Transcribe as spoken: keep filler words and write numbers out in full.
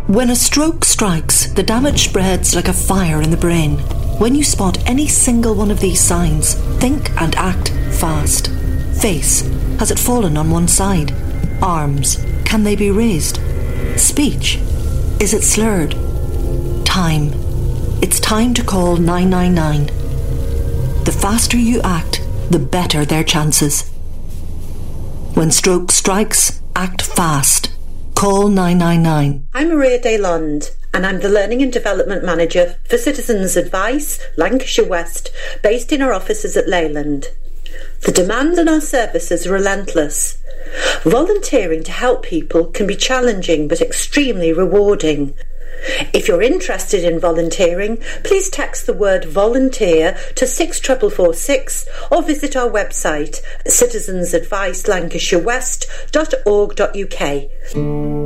When a stroke strikes, the damage spreads like a fire in the brain. When you spot any single one of these signs, think and act fast. Face. Has it fallen on one side? Arms. Can they be raised? Speech. Is it slurred? Time. It's time to call nine nine nine. The faster you act, the better their chances. When stroke strikes, act fast. Call nine nine nine. I'm Maria Daylond, and I'm the Learning and Development Manager for Citizens Advice, Lancashire West, based in our offices at Leyland. The demand on our service is relentless. Volunteering to help people can be challenging but extremely rewarding. If you're interested in volunteering, please text the word volunteer to six four four four six or visit our website citizens advice lancashire west dot org dot uk.